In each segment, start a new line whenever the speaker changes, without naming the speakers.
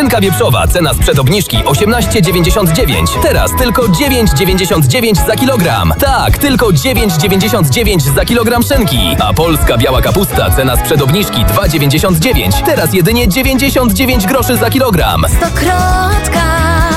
Szynka wieprzowa, cena sprzed obniżki 18,99. Teraz tylko 9,99 za kilogram. Tak, tylko 9,99 za kilogram szynki. A polska biała kapusta, cena sprzed obniżki 2,99. Teraz jedynie 99 groszy za kilogram.
Stokrotka.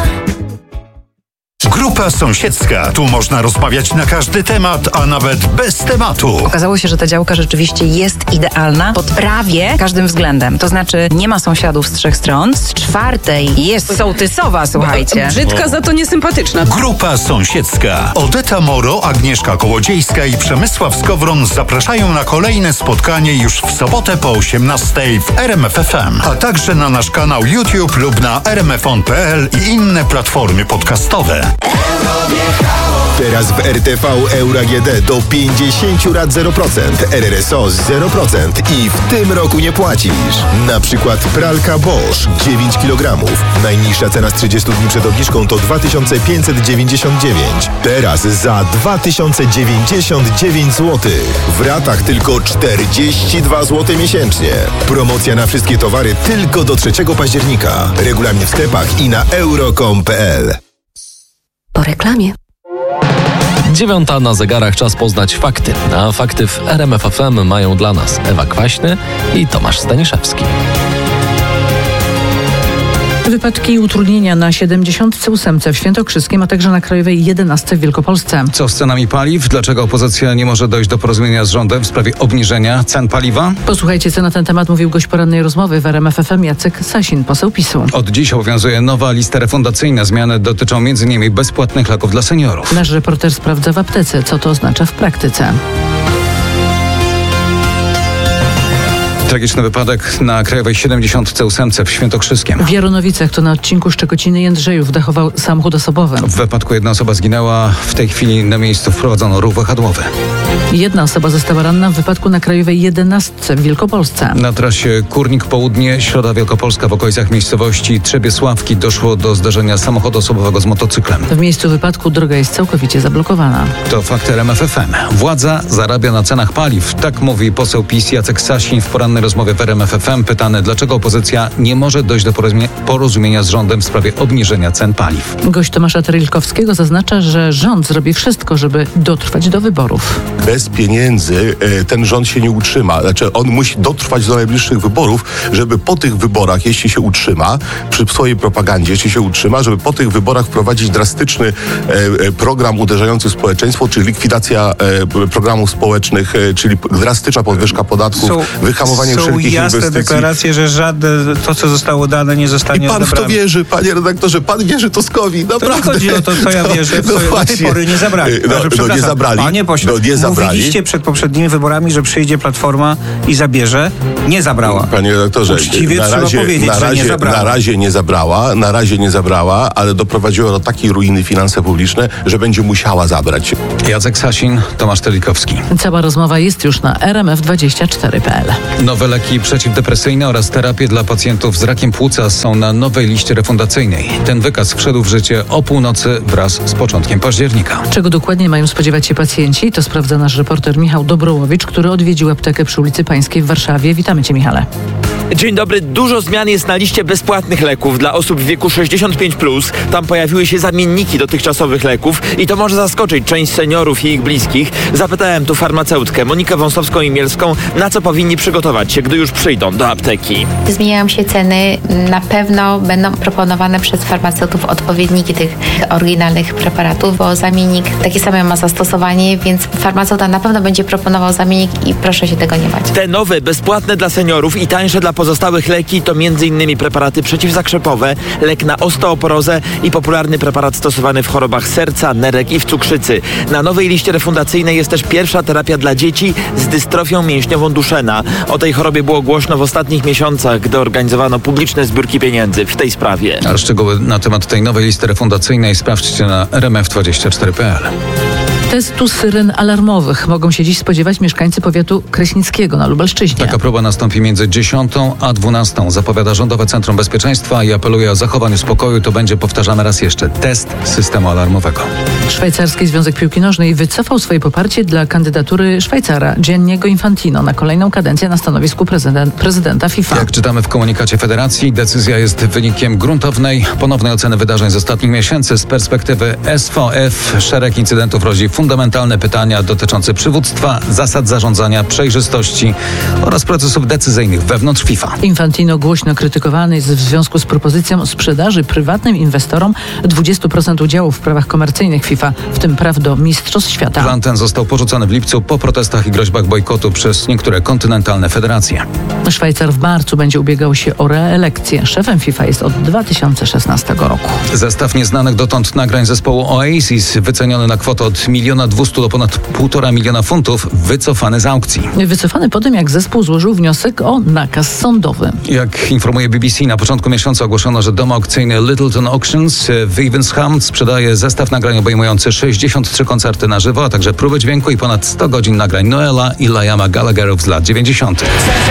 Grupa sąsiedzka. Tu można rozmawiać na każdy temat, a nawet bez tematu.
Okazało się, że ta działka rzeczywiście jest idealna pod prawie każdym względem. To znaczy nie ma sąsiadów z 3 stron, z 4 jest sołtysowa, słuchajcie.
Brzydka, za to niesympatyczna.
Grupa sąsiedzka. Odeta Moro, Agnieszka Kołodziejska i Przemysław Skowron zapraszają na kolejne spotkanie już w sobotę po 18:00 w RMF FM, a także na nasz kanał YouTube lub na rmfon.pl i inne platformy podcastowe.
Teraz w RTV Euro AGD do 50 lat 0%, RRSO 0% i w tym roku nie płacisz. Na przykład pralka Bosch 9 kg. Najniższa cena z 30 dni przed obniżką to 2599. Teraz za 2099 zł. W ratach tylko 42 zł miesięcznie. Promocja na wszystkie towary tylko do 3 października. Regulamin w sklepach i na euro.com.pl.
Po reklamie.
9:00 na zegarach, czas poznać fakty. A fakty w RMF FM mają dla nas Ewa Kwaśny i Tomasz Staniszewski.
Wypadki i utrudnienia na 78 w Świętokrzyskiem, a także na Krajowej 11 w Wielkopolsce.
Co z cenami paliw? Dlaczego opozycja nie może dojść do porozumienia z rządem w sprawie obniżenia cen paliwa?
Posłuchajcie, co na ten temat mówił gość porannej rozmowy w RMF FM Jacek Sasin, poseł PiS-u.
Od dziś obowiązuje nowa lista refundacyjna. Zmiany dotyczą m.in. bezpłatnych leków dla seniorów.
Nasz reporter sprawdza w aptece, co to oznacza w praktyce.
Tragiczny wypadek na Krajowej 78 w Świętokrzyskiem.
W Jaronowicach, to na odcinku Szczekociny-Jędrzejów, dachował samochód osobowy.
W wypadku jedna osoba zginęła. W tej chwili na miejscu wprowadzono ruch wahadłowy.
Jedna osoba została ranna w wypadku na Krajowej 11 w Wielkopolsce.
Na trasie Kurnik Południe, Środa Wielkopolska w okolicach miejscowości Trzebiesławki doszło do zdarzenia samochodu osobowego z motocyklem.
W miejscu wypadku droga jest całkowicie zablokowana.
To fakt RMF FM. Władza zarabia na cenach paliw. Tak mówi poseł PiS Jacek Sasin w porannej rozmowie w RMF FM. Pytany, dlaczego opozycja nie może dojść do porozumienia z rządem w sprawie obniżenia cen paliw.
Gość Tomasza Trylkowskiego zaznacza, że rząd zrobi wszystko, żeby dotrwać do wyborów.
Bez pieniędzy ten rząd się nie utrzyma. Znaczy on musi dotrwać do najbliższych wyborów, żeby po tych wyborach, jeśli się utrzyma, przy swojej propagandzie, jeśli się utrzyma, żeby po tych wyborach wprowadzić drastyczny program uderzający w społeczeństwo, czyli likwidacja programów społecznych, czyli drastyczna podwyżka podatków, wyhamowanie wszelkich
jasne
inwestycji.
Deklaracje, że żadne to, co zostało dane, nie zostanie
I pan
odebrane.
w to wierzy, panie redaktorze, pan wierzy Tuskowi, naprawdę.
To nie chodzi o to, co ja wierzę, do tej pory nie zabrali.
Nie zabrali.
Panie pośle,
nie zabrali.
Mówiliście przed poprzednimi wyborami, że przyjdzie Platforma i zabierze. Nie zabrała.
Panie redaktorze,
uczciwie trzeba powiedzieć, że nie zabrała.
Na razie nie zabrała, ale doprowadziła do takiej ruiny finanse publiczne, że będzie musiała zabrać.
Jacek Sasin, Tomasz Telikowski.
Cała rozmowa jest już na rmf24.pl.
Nowe leki przeciwdepresyjne oraz terapie dla pacjentów z rakiem płuca są na nowej liście refundacyjnej. Ten wykaz wszedł w życie o północy wraz z początkiem października.
Czego dokładnie mają spodziewać się pacjenci? To sprawdza nasz reporter Michał Dobrołowicz, który odwiedził aptekę przy ulicy Pańskiej w Warszawie. Witamy Cię, Michale.
Dzień dobry. Dużo zmian jest na liście bezpłatnych leków dla osób w wieku 65+. Tam pojawiły się zamienniki dotychczasowych leków i to może zaskoczyć część seniorów i ich bliskich. Zapytałem tu farmaceutkę Monikę Wąsowską-Imielską, na co powinni przygotować się, gdy już przyjdą do apteki.
Zmieniają się ceny. Na pewno będą proponowane przez farmaceutów odpowiedniki tych oryginalnych preparatów, bo zamiennik takie same ma zastosowanie, więc farmaceuta na pewno będzie proponował zamiennik i proszę się tego nie bać.
Te nowe, bezpłatne dla seniorów i tańsze dla pozostałych leki to m.in. preparaty przeciwzakrzepowe, lek na osteoporozę i popularny preparat stosowany w chorobach serca, nerek i w cukrzycy. Na nowej liście refundacyjnej jest też pierwsza terapia dla dzieci z dystrofią mięśniową Duchenne. O tej chorobie było głośno w ostatnich miesiącach, gdy organizowano publiczne zbiórki pieniędzy w tej sprawie.
A szczegóły na temat tej nowej listy refundacyjnej sprawdźcie na rmf24.pl.
Testu syren alarmowych mogą się dziś spodziewać mieszkańcy powiatu kraśnickiego na Lubelszczyźnie.
Taka próba nastąpi między 10 a 12, zapowiada Rządowe Centrum Bezpieczeństwa i apeluje o zachowanie spokoju. To będzie powtarzane raz jeszcze. Test systemu alarmowego.
Szwajcarski Związek Piłki Nożnej wycofał swoje poparcie dla kandydatury Szwajcara Gianniego Infantino na kolejną kadencję na stanowisku prezydenta FIFA.
Jak czytamy w komunikacie federacji, decyzja jest wynikiem gruntownej, ponownej oceny wydarzeń z ostatnich miesięcy. Z perspektywy SVF szereg incydentów rodzi fundamentalne pytania dotyczące przywództwa, zasad zarządzania, przejrzystości oraz procesów decyzyjnych wewnątrz FIFA.
Infantino głośno krytykowany jest w związku z propozycją sprzedaży prywatnym inwestorom 20% udziałów w prawach komercyjnych FIFA, w tym praw do Mistrzostw Świata.
Plan ten został porzucony w lipcu po protestach i groźbach bojkotu przez niektóre kontynentalne federacje.
Szwajcar w marcu będzie ubiegał się o reelekcję. Szefem FIFA jest od 2016 roku.
Zestaw nieznanych dotąd nagrań zespołu Oasis, wyceniony na kwotę od 1 200 000 do ponad 1,5 miliona funtów, wycofany z aukcji.
Wycofany po tym, jak zespół złożył wniosek o nakaz sądowy.
Jak informuje BBC, na początku miesiąca ogłoszono, że dom aukcyjny Littleton Auctions w Evesham sprzedaje zestaw nagrań obejmujący 63 koncerty na żywo, a także próby dźwięku i ponad 100 godzin nagrań Noela i Liama Gallagherów z lat 90.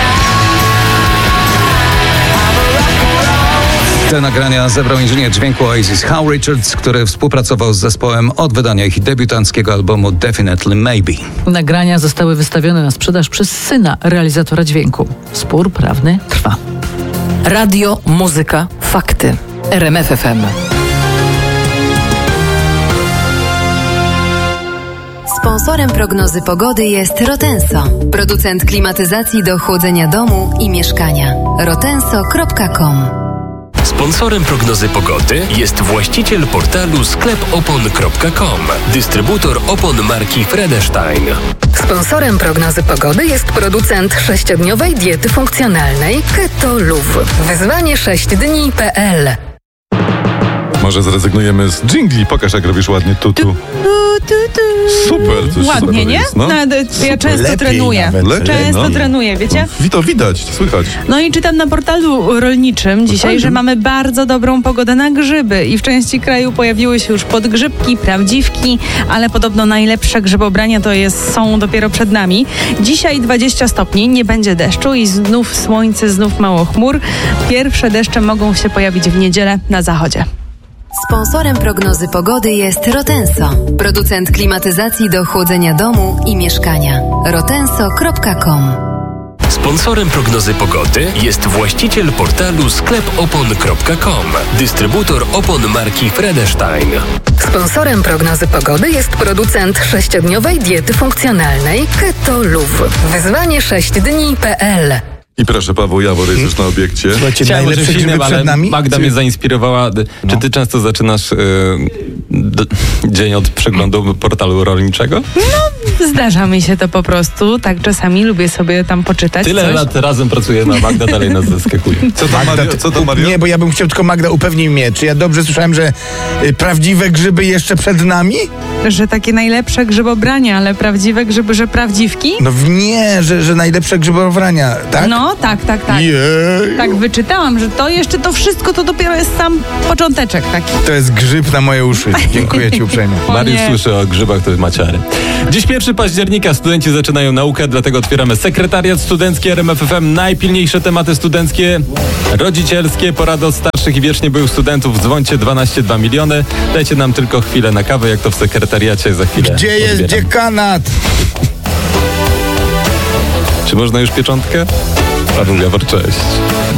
Te nagrania zebrał inżynier dźwięku Oasis Howe Richards, który współpracował z zespołem od wydania ich debiutanckiego albumu Definitely Maybe.
Nagrania zostały wystawione na sprzedaż przez syna realizatora dźwięku. Spór prawny trwa.
Radio, muzyka, fakty. RMF FM. Sponsorem prognozy pogody jest Rotenso, producent klimatyzacji do chłodzenia domu i mieszkania. rotenso.com.
Sponsorem prognozy pogody jest właściciel portalu sklepopon.com, dystrybutor opon marki Fredestein.
Sponsorem prognozy pogody jest producent 6-dniowej diety funkcjonalnej Keto Luv. Wyzwanie 6dni.pl.
Może zrezygnujemy z dżingli. Pokaż, jak robisz ładnie tutu. Super. Coś
ładnie, nie?
Jest, no.
Ja często trenuję. Często trenuję, wiecie?
To widać, słychać.
No i czytam na portalu rolniczym dzisiaj, że mamy bardzo dobrą pogodę na grzyby i w części kraju pojawiły się już podgrzybki, prawdziwki, ale podobno najlepsze grzybobrania są dopiero przed nami. Dzisiaj 20 stopni, nie będzie deszczu i znów słońce, znów mało chmur. Pierwsze deszcze mogą się pojawić w niedzielę na zachodzie.
Sponsorem prognozy pogody jest Rotenso, producent klimatyzacji do chłodzenia domu i mieszkania. rotenso.com.
Sponsorem prognozy pogody jest właściciel portalu sklepopon.com, dystrybutor opon marki Fredestein.
Sponsorem prognozy pogody jest producent 6-dniowej diety funkcjonalnej Keto Luv. Wyzwanie 6dni.pl.
I proszę, Paweł Jawor jest już na obiekcie.
Chciałem o czymś innym, ale Magda mnie zainspirowała. Czy ty często zaczynasz dzień od przeglądu portalu rolniczego?
No, zdarza mi się to po prostu. Tak czasami lubię sobie tam poczytać
Tyle lat razem pracujemy, a Magda dalej nas zaskakuje.
Co to, Mario?
Nie, bo ja bym chciał, tylko Magda, upewnij mnie. Czy ja dobrze słyszałem, że prawdziwe grzyby jeszcze przed nami?
Że takie najlepsze grzybobrania, ale prawdziwe grzyby, że prawdziwki?
No nie, że najlepsze grzybobrania, tak?
No, tak.
Jej.
Tak, wyczytałam, że to wszystko to dopiero jest sam począteczek taki.
To jest grzyb na moje uszy. Dziękuję ci uprzejmie.
Mariusz słyszy o grzybach, to jest maciary. Dziś 1 października studenci zaczynają naukę, dlatego otwieramy sekretariat studencki RMF FM. Najpilniejsze tematy studenckie, rodzicielskie, porady od starszych i wiecznie byłych studentów. Dzwońcie 12 miliony. Dajcie nam tylko chwilę na kawę, jak to w sekretariacie za chwilę.
Gdzie jest dziekanat?
Czy można już pieczątkę? Paweł Jawor, cześć.